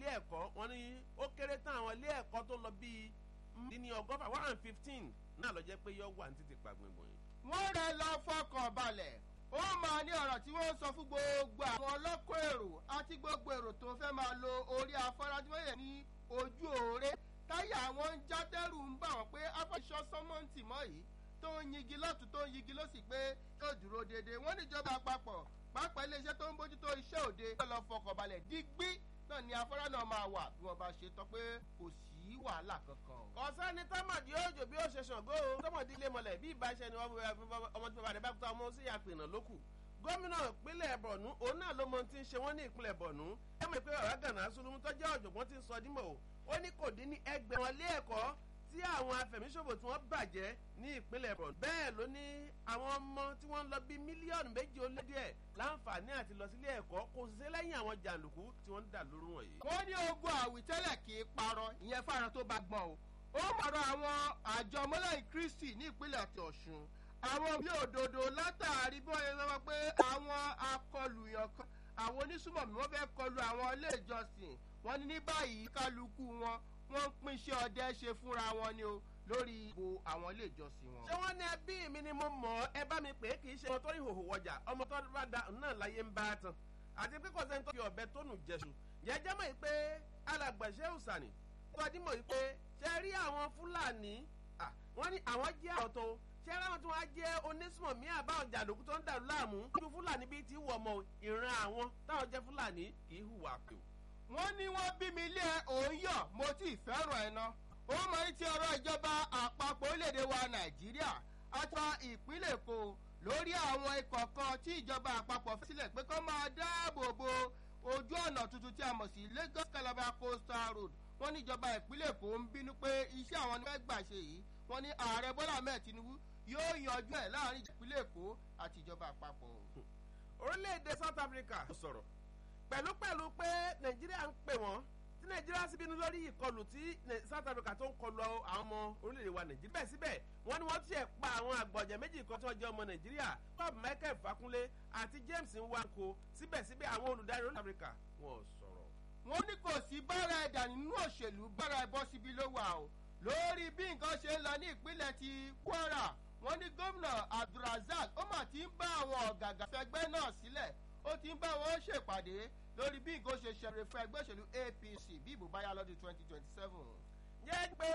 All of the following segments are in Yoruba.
ilé ẹ̀kọ́ wọn ní ó kéré tán àwọn ilé ẹ̀kọ́ tó lọ bíi ní ọgọ́fà 115 náà lọ jẹ́ pé yọ wà ní títí pàgbìngbò yìí. wọ́n rẹ̀ lọ fọkàn balẹ̀ ó máa ní ọ̀rọ̀ tí wọ́n sọ fún gbogbo àwọn ọlọ́kọ̀ èrò àti gbogbo èrò tó fẹ́ máa lo orí afárá tí wọ́n yẹ ní ojú òre táyà àwọn ń já tẹ́rù ń bà wọ́n pé afẹ́ṣọ́ sọ́mọ́ǹtì mọ́ yìí tó ń yigi lọ́tún tó ń yigi lọ́sì pé yóò dúró déédéé wọ́n níjọba àpapọ̀ pápá iléeṣẹ́ tó ń bójútó iṣẹ́ òde lọ fọkàn balẹ̀ dígbí náà ni afárá náà máa wà bí wọ́n bá ṣe tán pé kò sí wàhálà kankan. kọ̀sẹ́ni tọ́mọ̀dé òjò bí ó ṣe ṣàngó o tọ́mọ̀dé ilé mọ̀lẹ̀ bí ìbáṣẹ ni ọmọ tí bàbá rẹ̀ bá kúta ọmọ sí àpènà lókù. gómìnà ìpínlẹ̀ bọ̀nú òun náà ló mọ tí ń ṣe wọ́n ní ìpínlẹ̀ bọ̀nú. ẹ mọ̀ pé ọ̀rá gànà sunu tó jẹ́ ọ̀jọ̀gbọ́n ti ń sọ dímọ̀ o ó ní kò dín ní ẹgbẹ̀rún ilé ẹ̀kọ́ tí àwọn afẹ̀míṣòfò tí wọ́n bàjẹ́ ní ìpínlẹ̀ bọ̀nú. bẹ́ẹ̀ ló ní àwọn ọmọ tí wọ́n ń lọ bí mílíọ̀nù 2 ó lé díẹ̀ láǹfààní àti lọ sílé ẹ̀kọ́ kò sí lẹ́yìn àwọn jàǹdùkú tí wọ́n ń dà lóru wọ̀nyí. wọ́n ní ogun àwítẹ́lẹ̀ kì í parọ́ ìyẹn fáwọn tó bá gbọ́n o ó mọ̀rọ̀ àwọn àjọ ọmọlẹ́yìn kristi ní ìpínlẹ̀ àti ọ̀ṣun àwọn bí òdodo látàrí bí wọ́n yẹ sọ pé àwọn akọlùyàn kan àwọn onísùmọ̀mí wọ́n fẹ́ kọlu àwọn ilé ìjọsìn wọ́n ní báyìí kálukú wọn wọ́n ń pín iṣẹ́ ọdẹ ṣe fúnra wọn ni o lórí ìbò àwọn ilé ìjọsìn wọn. ṣé wọ́n ní ẹbí mi ni mo mọ̀ ẹ bá mi pè é kì í ṣe ọmọ tó rí hòhò wọjà ọmọ tó bá da náà láyé ń bá a tán àti pé kò sẹ́ni tó fi ọ̀bẹ tó nù jẹ̀ṣù jẹ́jẹ́ mọ̀ pé alàgbàṣẹ́ òsànì tọ́jú mọ̀ pé ṣe rí àwọn fúlàní wọ́n ní àwọn jẹ́ àwọn tó ṣe rí àwọn tí wọ́n á jẹ́ onísùmọ̀mí àbáwọn jàǹdùkú tó ń dàrú láàmú ju fúlàní bíi ti wọ̀ ọmọ ìran àwọn táwọn jẹ́ fúlàní kì í hùwà pè ó. wọ́n ní wọ́n bí mi ilé òun yọ̀ mo ti fẹ́ràn ẹ̀ ná ó mọ ní ti ọ̀rọ̀ ìjọba àpapọ̀ orílẹ̀-èdè wa nàìjíríà àti ìpínlẹ̀ èkó lórí àwọn ikọ̀ kan tí ìjọba àpapọ̀ fi sílẹ̀ pé kó máa dáàbò bo ojú ọ̀nà tuntun tí a mọ̀ sí lagos calabar coastal road wọ́n ní ìjọba ìpínlẹ̀ èkó ń bínú pé iṣẹ́ àwọn ní fẹ́ gbà ṣe yìí wọ́n ní ààrẹ bọ́lá ahmed tinubu yóò yanjú ẹ̀ láàrin ìpínlẹ̀ èkó àti ìjọba àpapọ̀. orílẹ̀-èdè south africa sọ̀rọ̀ pẹ̀lú pé nàìjíríà ń pè wọ́n tí nàìjíríà sì bínú lórí ìkọlù tí south africa tó ń kọlu àwọn ọmọ orílẹ̀-èdè wa nàìjíríà bẹ́ẹ̀ síbẹ̀ wọ́n ní wọ́n tiẹ̀ pa àwọn àgbọ̀jẹ̀ méjì kan tí wọ́n jẹ́ ọmọ nàìjíríà bob michael fakunle àti james nwanko síbẹ̀síbẹ̀ àwọn olùdarí orílẹ̀ africa wọ́n sọ̀rọ̀. wọ́n ní kò sí bára ẹ̀dà nínú òṣèlú bára ẹ̀bọ́ síbi ló wà o lórí bí nǹkan ṣe ń lọ ní ìpínlẹ̀ ti kwara wọ́n ní gómìnà abdulrasaq ó mà ti ń bá àwọn ọ̀gàgà fẹgbẹ́ náà sílẹ̀ ó ti ń bá wọn ṣèpàdé lórí bí nǹkan ṣe ṣẹlẹ̀ fún ẹgbẹ́ òṣèlú apc bí ìbò báyá lọ́dún 2027. jẹ́ pé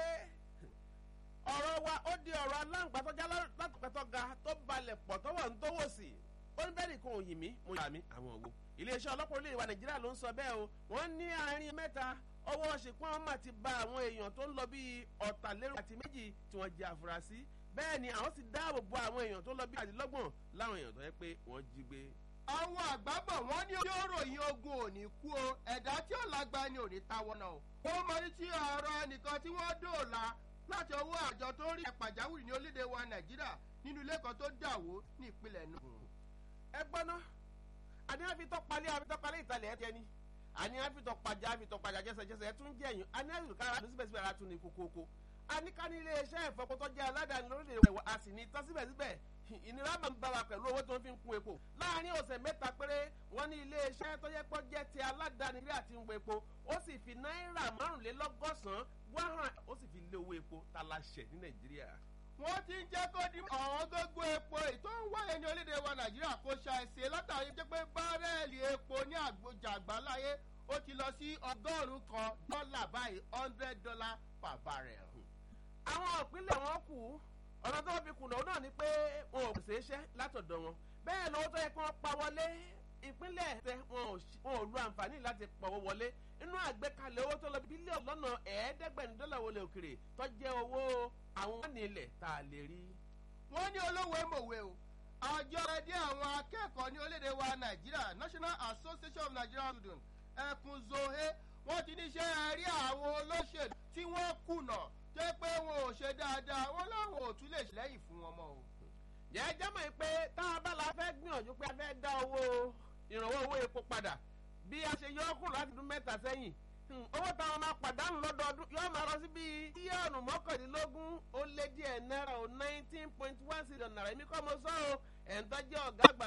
ọ̀rọ̀ wa ó di ọ̀rọ̀ aláǹgbá tó já látọ̀pẹ́tọ̀ ga tó balẹ̀ pọ̀ tọ́wọ́ ń tówó sí i ó ní bẹ́ẹ̀ nìkan òyìn mi mo yà mí àwọn òwò iléeṣẹ́ ọlọ́pàá orílẹ̀-èdè wa nàìjíríà ló ń sọ bẹ́ẹ̀ o wọ́n ní àárín mẹ́ta ọwọ́ ṣèpọ́n ọmọ àti ba àwọn èèyàn tó ń lọ bíi ọ̀tàlérò àti méjì tí wọ́n jẹ́ àfúrásì bẹ́ẹ̀ ni àwọn ti dáàbò bo àwọn èèyàn tó lọ bíi àdìlọ́gbọ̀n láwọn èèyàn tó yẹ pé wọ́n jí gbé. àwọn àgbàbọ̀ wọn ní yóò ròyìn ogun òní kú o ẹ̀dá tí ó lágbá ni òní táwọn náà o. ó mọ ní tí ọ̀rọ̀ ẹnìkan tí wọ́n dòòlà láti ọwọ́ àjọ tó rí pàjáwìrì ní orílẹ̀-èdè wa nàìjíríà nínú ilé kan tó dàwó ní ìpínlẹ̀ nù. ẹ gbọ́ná àní àfitọ́palẹ̀ ìtàlẹ̀ ẹ̀ tiẹ̀ ni àní àfitọ́pajà jẹ́sẹ̀jẹ́sẹ̀ ẹ̀ tún jẹ́ ẹ̀yìn àní àfitọ́kára tó síbẹ̀síbẹ̀ ara tún ní kókókó àníkàní iléeṣẹ́ ìfọkọ́tọ́ jẹ́ aládàáni lórílẹ̀-èdè wa a sì ní tán síbẹ̀síbẹ̀ ìnira máa ń bá wa pẹ̀lú owó tó ń fi ń kún epo láàrin ọ̀sẹ̀ mẹ́ta péré wọ́n ní iléeṣẹ́ tó yẹ pọ́ jẹ́ ti aládàáni rí àti ń gbé epo ó sì fi náírà 1,500 wáhàn ó sì fi lé owó epo taláṣẹ ní nàìjíríà. wọ́n ti ń jẹ́ kó di àwọn gbogbo epo ètò ń wáyé ní orílẹ̀-èdè wa nàìjíríà kó ṣàìsè látàrí jẹ́ pé bárẹ́ẹ̀lì epo ní àgbòjà àgbáláyé ó ti lọ sí $100 báyìí $100 per barrel. àwọn ìpínlẹ̀ wọn kù ọ̀nà tó fi kùnà náà ni pé wọn ò pèsè iṣẹ́ látọ̀dọ̀ wọn bẹ́ẹ̀ lọ́wọ́ tó yẹ kí wọ́n pa wọlé ìpínlẹ̀ tẹ wọn ò lu àǹfààní láti pọ̀wọ́ wọlé inú àgbékalẹ̀ owó tó lọ bílíọ̀nù lọ́nà $500 wọlé òkèrè tó jẹ́ owó àwọn nílẹ̀ tá a lè rí. wọ́n ní olówó mòwe o àjọ ẹdí àwọn akẹ́kọ̀ọ́ ní orílẹ̀-èdè wa nàìjíríà national association of nigerian students ẹkùn zohe wọ́n ti ní ṣe ẹ̀rí àwọn olóṣèlú tí wọ́n kùnà jẹ́ pé wọn ò ṣe dáadáa wọn láwọn ò tún lè ṣẹlẹ́yìn fún wọn mọ́ o. jẹ́jẹ́ mọ̀ pé tá a bá la fẹ́ gbìyànjú pé a fẹ́ dá ìrànwọ́ owó epo padà bí a ṣe yọ ọ́ láti ọdún 3 sẹ́yìn owó táwọn máa pàdánù lọ́dọọdún yóò máa lọ sí bíi bílíọ̀nù 19 ó lé díẹ̀ náírà o 19.1 billion naira èmi kọ́ mo sọ ọ́ ẹ̀ ń tọ́jú ọ̀gá àgbà